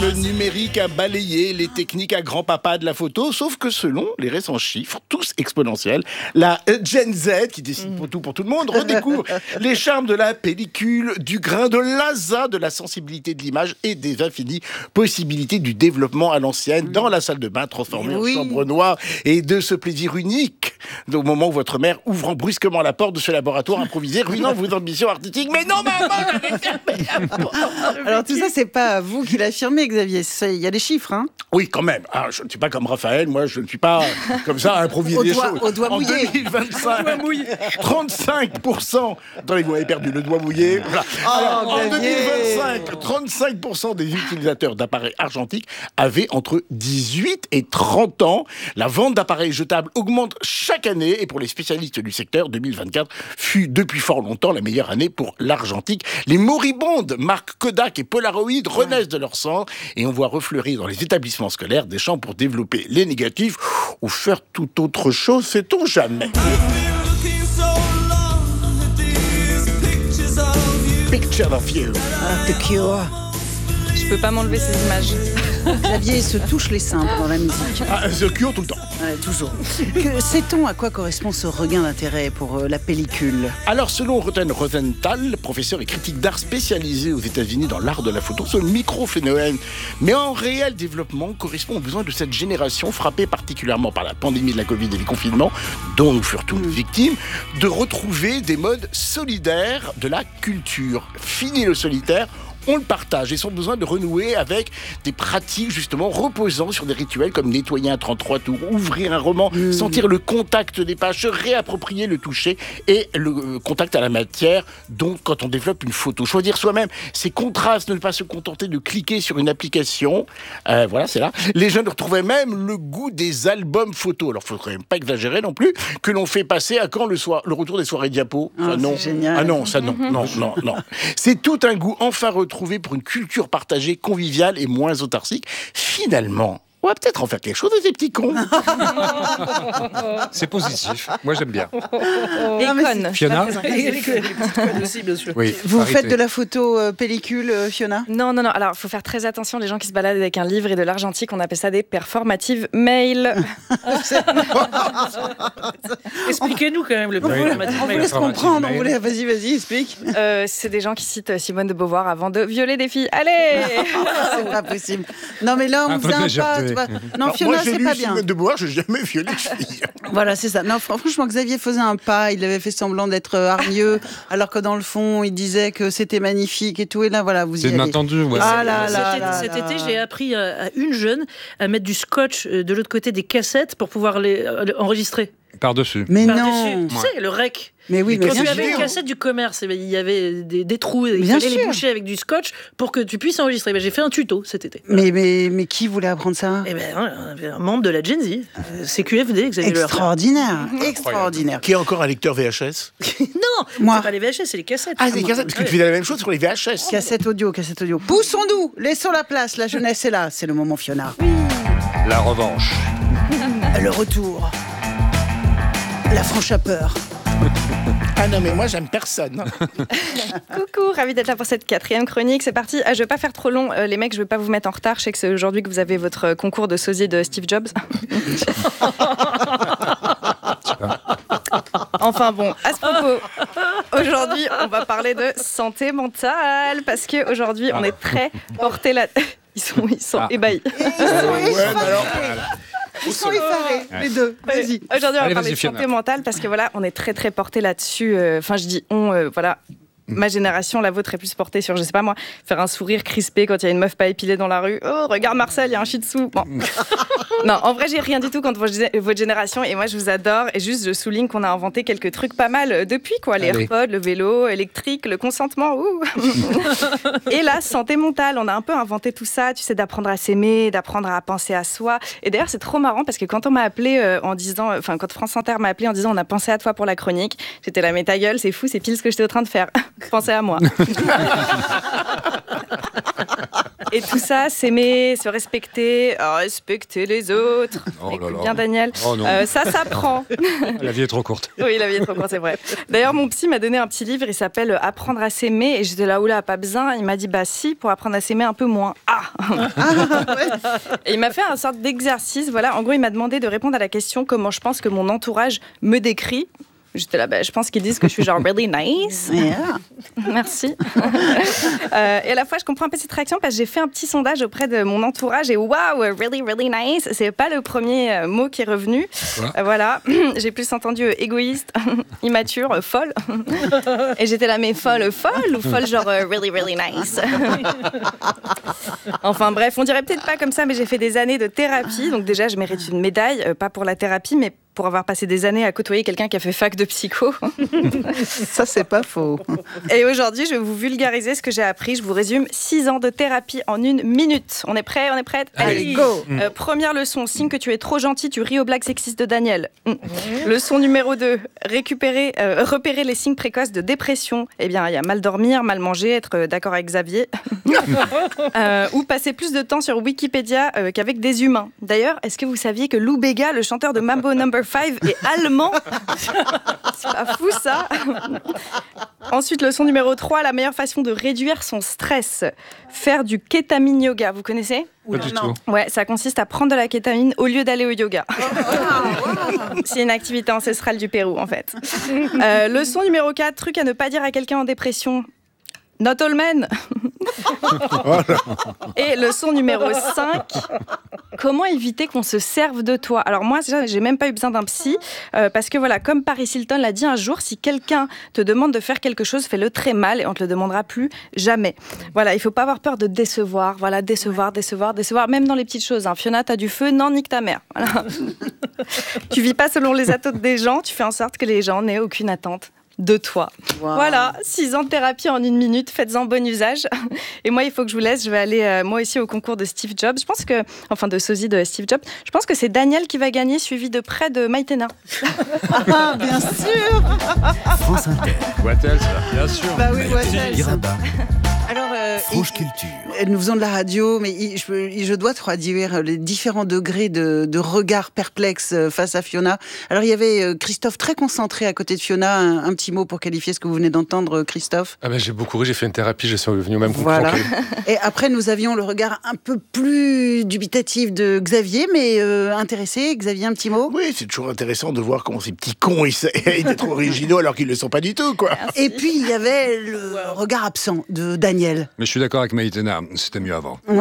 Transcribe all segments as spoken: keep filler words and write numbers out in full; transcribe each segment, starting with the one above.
le numérique a balayé les techniques à grand-papa de la photo, sauf que selon les récents chiffres, tous exponentiels, la Gen Z, qui décide pour tout pour tout le monde, redécouvre les charmes de la pellicule, du grain, de l'asa, de la sensibilité de l'image et des infinies possibilités du développement à l'ancienne dans la salle de bain transformée oui. en chambre noire, et de ce plaisir unique au moment où votre mère, ouvrant brusquement la porte de ce laboratoire improvisé, ruinant vos ambitions artistiques. Mais non, maman, j'avais fermé la porte. Alors tout ça, c'est pas vous qui l'affirmez, Xavier. Il y a des chiffres, hein. Oui, quand même. Ah, je ne suis pas comme Raphaël, moi, je ne suis pas comme ça à improviser Au des doigt- choses. au doigt en mouillé. deux mille vingt-cinq, trente-cinq pour cent. Attendez, vous avez perdu le doigt mouillé. Voilà. Alors, en Xavier. deux mille vingt-cinq, trente-cinq pour cent des utilisateurs d'appareils argentiques avaient entre dix-huit et trente ans. La vente d'appareils jetables augmente chaque année, et pour les spécialistes du secteur, deux mille vingt-quatre fut depuis fort longtemps la meilleure année pour l'argentique. Les moribondes marques Kodak et Polaroid renaissent de leur sang, et on voit refleurir dans les établissements scolaires des champs pour développer les négatifs ou faire toute autre chose, sait-on jamais. Picture of you. Ah, The Cure. Je peux pas m'enlever ces images. Xavier se touche les seins pendant la musique. Ah, The Cure tout le temps. Ouais, toujours. Que sait-on à quoi correspond ce regain d'intérêt pour euh, la pellicule? Alors, selon Roten Rosenthal, professeur et critique d'art spécialisé aux États-Unis dans l'art de la photo, ce micro-phénomène, mais en réel développement, correspond aux besoins de cette génération frappée particulièrement par la pandémie de la Covid et les confinements, dont nous furent tous victimes, de retrouver des modes solidaires de la culture. Fini le solitaire, on le partage, et son besoin de renouer avec des pratiques justement reposant sur des rituels comme nettoyer un trente-trois tours, ouvrir un roman, mmh. sentir le contact des pages, se réapproprier le toucher et le contact à la matière. Donc quand on développe une photo, choisir soi-même ses contrastes, ne pas se contenter de cliquer sur une application, euh, voilà c'est là. Les jeunes retrouvaient même le goût des albums photos. Alors il ne faut quand même pas exagérer non plus, que l'on fait passer à quand le, soir, le retour des soirées diapo. Ah, ça, non. c'est génial. Ah non, ça non, non, non, non. C'est tout un goût enfin retrouvé pour une culture partagée, conviviale et moins autarcique. Finalement, on va peut-être en faire quelque chose de ces petits cons. C'est positif. Moi, j'aime bien. Et Non, mais conne. Fiona aussi, bien sûr. Oui. Vous arrêtez. faites de la photo euh, pellicule, euh, Fiona? Non, non, non. Alors, il faut faire très attention. Les gens qui se baladent avec un livre et de l'argentique, on appelle ça des performatives mail. Expliquez-nous quand même le On vous, problème. on vous laisse comprendre. On vous laisse... Vas-y, vas-y, explique. Euh, c'est des gens qui citent Simone de Beauvoir avant de violer des filles. Allez. C'est pas possible. Non, mais là, on Un peu de faisait un légèreté. pas. Tu vois. Non, Alors, Fiona, moi, j'ai c'est lu pas bien. Simone de Beauvoir, je n'ai jamais violé de fille. Voilà, c'est ça. Non, fr- franchement, Xavier faisait un pas. Il avait fait semblant d'être euh, hargneux, alors que dans le fond, il disait que c'était magnifique et tout. Et là, voilà, vous y C'est allez. inattendu. Ouais. Ah là Cet là été- là Cet là. été, j'ai appris à, à une jeune à mettre du scotch euh, de l'autre côté des cassettes pour pouvoir les euh, enregistrer. Par-dessus. Mais Par-dessus, non. tu sais, le rec. Mais oui, mais Quand bien tu avais sûr. une cassette du commerce, eh ben, il y avait des, des trous, il Bien fallait les sûr. boucher avec du scotch pour que tu puisses enregistrer. Ben, j'ai fait un tuto cet été. Mais, mais, mais qui voulait apprendre ça? Eh ben, un membre de la Gen Z, euh, C Q F D, Xavier Leurre. Extraordinaire, extraordinaire. Qui a encore un lecteur V H S? Non, Moi. c'est pas les V H S, c'est les cassettes. Ah, des cassettes, parce que tu faisais la même chose sur les V H S. Cassette audio, cassette audio. Poussons-nous, laissons la place, la jeunesse est là. C'est le moment Fiona. La revanche. Le retour. La franche à peur. Ah non, mais moi, j'aime personne. Coucou, ravi d'être là pour cette quatrième chronique. C'est parti. Ah, je vais pas faire trop long. Euh, les mecs, je vais pas vous mettre en retard. Je sais que c'est aujourd'hui que vous avez votre concours de sosie de Steve Jobs. Enfin bon, à ce propos, aujourd'hui, on va parler de santé mentale parce que aujourd'hui, on est très porté là. Ils sont, ils sont Ah. ébahis. Ils sont Ouais, mais alors- Ils sont effarés, les deux. Vas-y. Aujourd'hui, on va Allez, parler vas-y, de Fiona. santé mentale parce que voilà, on est très très porté là-dessus. Euh, Enfin, je dis on, euh, voilà. Ma génération, la vôtre, est plus portée sur, je sais pas moi, faire un sourire crispé quand il y a une meuf pas épilée dans la rue. Oh, regarde Marcel, il y a un shih tzu. Bon. Non, en vrai, j'ai rien du tout contre votre gé- votre génération et moi, je vous adore. Et juste, je souligne qu'on a inventé quelques trucs pas mal euh, depuis, quoi. Les Allez. AirPods, le vélo électrique, le consentement. Ouh. Et la santé mentale, on a un peu inventé tout ça, tu sais, d'apprendre à s'aimer, d'apprendre à penser à soi. Et d'ailleurs, c'est trop marrant parce que quand on m'a appelé euh, en disant, enfin, quand France Inter m'a appelé en disant, on a pensé à toi pour la chronique, j'étais là, mais ta gueule, c'est fou, c'est pile ce que j'étais en train de faire. Pensez à moi. Et tout ça, s'aimer, se respecter, euh, respecter les autres. Oh là Écoute là. bien, Daniel. Oh non. Euh, ça s'apprend. La vie est trop courte. Oui, la vie est trop courte, c'est vrai. D'ailleurs, mon psy m'a donné un petit livre, il s'appelle Apprendre à s'aimer. Et j'étais là, oula, pas besoin. Il m'a dit, bah si, pour apprendre à s'aimer un peu moins. Ah, Et il m'a fait un sorte d'exercice. Voilà, en gros, il m'a demandé de répondre à la question comment je pense que mon entourage me décrit. J'étais là, bah, je pense qu'ils disent que je suis genre really nice. Yeah. Merci. euh, et à la fois, je comprends un peu cette réaction parce que j'ai fait un petit sondage auprès de mon entourage et waouh, really, really nice. C'est pas le premier euh, mot qui est revenu. Euh, voilà. J'ai plus entendu euh, égoïste, immature, euh, folle. Et j'étais là, mais folle, folle ou folle genre euh, really, really nice. Enfin bref, on dirait peut-être pas comme ça, mais j'ai fait des années de thérapie. Donc déjà, je mérite une médaille, euh, pas pour la thérapie, mais pour avoir passé des années à côtoyer quelqu'un qui a fait fac de psycho. Ça, c'est pas faux. Et aujourd'hui, je vais vous vulgariser ce que j'ai appris. Je vous résume six ans de thérapie en une minute. On est prêt? On est prête? Allez, go. Euh, Première leçon, signe que tu es trop gentil, tu ris aux blagues sexistes de Daniel. Mm. Leçon numéro deux, récupérer, euh, repérer les signes précoces de dépression. Eh bien, il y a mal dormir, mal manger, être euh, d'accord avec Xavier. euh, ou passer plus de temps sur Wikipédia euh, qu'avec des humains. D'ailleurs, est-ce que vous saviez que Lou Bega, le chanteur de Mambo Number five, est allemand? C'est pas fou, ça. Ensuite, leçon numéro trois, la meilleure façon de réduire son stress. Faire du kétamine yoga, vous connaissez? Pas du tout. Ouais, ça consiste à prendre de la kétamine au lieu d'aller au yoga. C'est une activité ancestrale du Pérou, en fait. Euh, leçon numéro quatre, truc à ne pas dire à quelqu'un en dépression. Not all men. Et leçon numéro cinq, comment éviter qu'on se serve de toi? Alors moi, déjà, j'ai même pas eu besoin d'un psy, euh, parce que voilà, comme Paris Hilton l'a dit un jour, si quelqu'un te demande de faire quelque chose, fais-le très mal et on te le demandera plus jamais. Voilà, il faut pas avoir peur de décevoir, voilà, décevoir, décevoir, décevoir, même dans les petites choses. Hein. Fiona, t'as du feu? Non, nique ta mère. Voilà. Tu vis pas selon les attentes des gens, tu fais en sorte que les gens n'aient aucune attente de toi. Wow. Voilà, six ans de thérapie en une minute, faites-en bon usage. Et moi, il faut que je vous laisse, je vais aller euh, moi aussi au concours de Steve Jobs. Je pense que, enfin de sosie de Steve Jobs, je pense que c'est Daniel qui va gagner, suivi de près de Maïtena. Ah, bien sûr. France Inter. Wattel, ça, bien sûr. Bah oui, Wattel. Iraba. Alors, euh, Franche il- Culture. nous faisons de la radio, mais il- je, peux- je dois traduire les différents degrés de, de regard perplexe euh, face à Fiona. Alors, il y avait euh, Christophe très concentré à côté de Fiona. Un, un petit mot pour qualifier ce que vous venez d'entendre, euh, Christophe. Ah ben, j'ai beaucoup ri, j'ai fait une thérapie, je suis venu même Voilà. comprendre. Et après, nous avions le regard un peu plus dubitatif de Xavier, mais euh, intéressé. Xavier, un petit mot. Oui, c'est toujours intéressant de voir comment ces petits cons essayent d'être originaux alors qu'ils ne le sont pas du tout, quoi. Et puis, il y avait le regard absent de Daniel. Mais je suis d'accord avec Maïtena, c'était mieux avant. Ouais.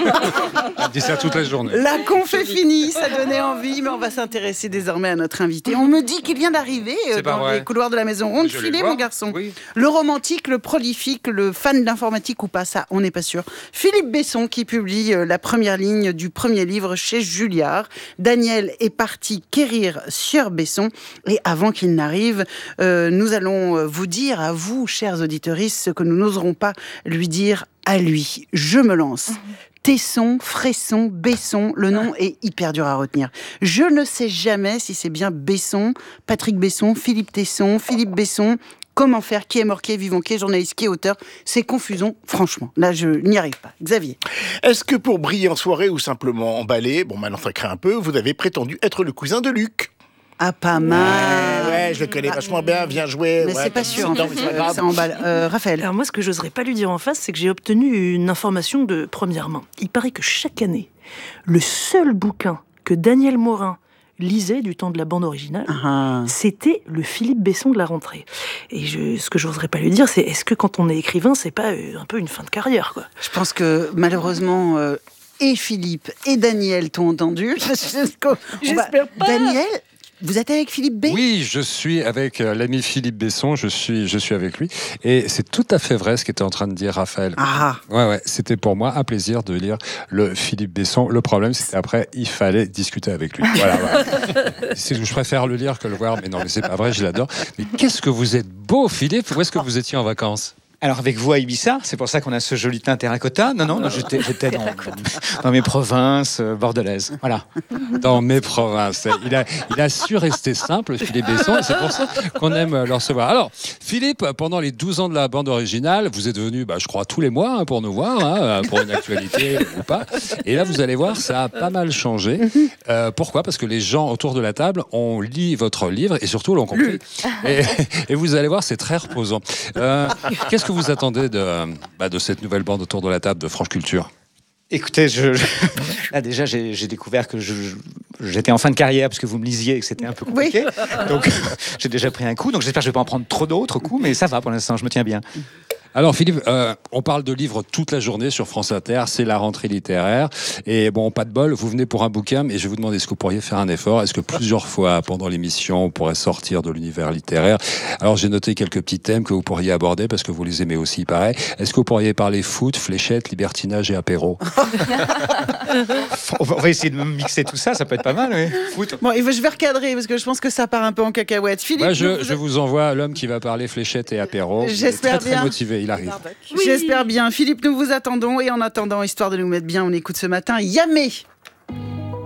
Elle dit ça toute la journée. La conf est finie, ça donnait envie, mais on va s'intéresser désormais à notre invité. On me dit qu'il vient d'arriver euh, C'est pas dans vrai. les couloirs de la maison ronde. Je vais le Filez, voir. mon garçon. Oui. Le romantique, le prolifique, le fan d'informatique ou pas, ça, on n'est pas sûr. Philippe Besson qui publie euh, la première ligne du premier livre chez Julliard. Daniel est parti quérir Sieur Besson. Et avant qu'il n'arrive, euh, nous allons euh, vous dire à vous, chers auditeuristes, ce que nous n'oserons pas lui dire à lui. Je me lance. Tesson, Fresson, Besson, le nom est hyper dur à retenir. Je ne sais jamais si c'est bien Besson, Patrick Besson, Philippe Tesson, Philippe Besson. Comment faire? Qui est mort? Qui est vivant? Qui est journaliste? Qui est auteur? C'est confusant, franchement. Là, je n'y arrive pas. Xavier. Est-ce que pour briller en soirée ou simplement emballer, bon maintenant ça craint un peu, vous avez prétendu être le cousin de Luc? Ah, pas mal. Ouais, ouais, je le connais vachement bien, bien joué. Mais ouais, c'est pas sûr, en non, fait, mais c'est pas euh, grave. ça emballe. Euh, Raphaël. Alors moi, ce que j'oserais pas lui dire en face, c'est que j'ai obtenu une information de première main. Il paraît que chaque année, le seul bouquin que Daniel Morin lisait du temps de la bande originale, Ah. c'était le Philippe Besson de la rentrée. Et je, ce que j'oserais pas lui dire, c'est est-ce que quand on est écrivain, c'est pas euh, un peu une fin de carrière, quoi? Je pense que malheureusement, euh, et Philippe et Daniel t'ont entendu. J'espère pas. Daniel, vous êtes avec Philippe B? Oui, je suis avec euh, l'ami Philippe Besson, je suis, je suis avec lui. Et c'est tout à fait vrai ce qu'était en train de dire Raphaël. Ah. Ouais, ouais, c'était pour moi un plaisir de lire le Philippe Besson. Le problème, c'est qu'après, il fallait discuter avec lui. Voilà, voilà. C'est, je préfère le lire que le voir, mais non, mais c'est pas vrai, je l'adore. Mais qu'est-ce que vous êtes beau, Philippe! Où est-ce que vous étiez en vacances? Alors avec vous à Ibiza, c'est pour ça qu'on a ce joli teint terracotta. Non, non, non j'étais, j'étais dans, dans mes provinces euh, bordelaises. Voilà. Dans mes provinces. Il a, il a su rester simple, Philippe Besson, et c'est pour ça qu'on aime le recevoir. Alors, Philippe, pendant les douze ans de la bande originale, vous êtes venu, bah, je crois, tous les mois hein, pour nous voir, hein, pour une actualité ou pas. Et là, vous allez voir, ça a pas mal changé. Euh, pourquoi ? Parce que les gens autour de la table ont lu votre livre et surtout l'ont compris. Et, et vous allez voir, c'est très reposant. Euh, qu'est-ce que vous attendez de, bah, de cette nouvelle bande autour de la table de France Culture ? Écoutez, je, je- là déjà j'ai, j'ai découvert que je, je- j'étais en fin de carrière parce que vous me lisiez et que c'était un peu compliqué. Donc j'ai déjà pris un coup, donc j'espère que je vais pas en prendre trop d'autres coups, mais ça va pour l'instant, je me tiens bien. Alors Philippe, euh, on parle de livres toute la journée sur France Inter, c'est la rentrée littéraire. Et bon, pas de bol, vous venez pour un bouquin, mais je vais vous demander, est-ce que vous pourriez faire un effort ? Est-ce que plusieurs fois pendant l'émission, on pourrait sortir de l'univers littéraire ? Alors j'ai noté quelques petits thèmes que vous pourriez aborder, parce que vous les aimez aussi, il paraît. Est-ce que vous pourriez parler foot, fléchette, libertinage et apéro ? On va, on va essayer de mixer tout ça, ça peut être pas mal, oui. Foot. Bon, et je vais recadrer parce que je pense que ça part un peu en cacahuète. Philippe, Bah, je, vous- je vous envoie l'homme qui va parler fléchette et apéro. Il est J'espère très, bien. très motivé, il arrive. J'espère bien. Philippe, nous vous attendons. Et en attendant, histoire de nous mettre bien, on écoute ce matin Yamé.